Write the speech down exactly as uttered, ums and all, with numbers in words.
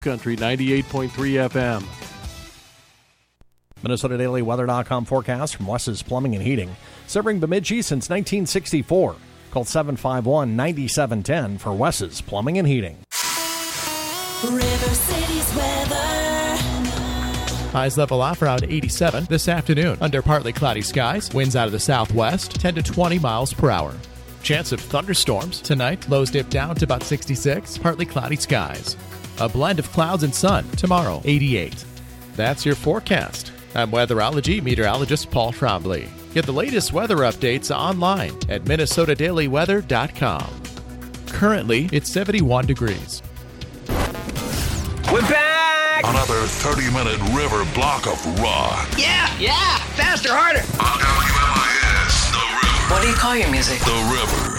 Country ninety-eight point three F M. Minnesota Daily Weather dot com forecast from Wes's Plumbing and Heating. Serving Bemidji since nineteen sixty-four. Call seven five one, nine seven one zero for Wes's Plumbing and Heating. River City's weather. Highs level off around eighty-seven this afternoon. Under partly cloudy skies, winds out of the southwest, ten to twenty miles per hour. Chance of thunderstorms tonight. Lows dip down to about sixty-six, partly cloudy skies. A blend of clouds and sun tomorrow, eighty-eight. That's your forecast. I'm weatherology meteorologist Paul Trombley. Get the latest weather updates online at Minnesota Daily Weather dot com. Currently, it's seventy-one degrees. We're back! Another thirty-minute river block of rock. Yeah, yeah! Faster, harder! On W M I S, The River. What do you call your music? The River.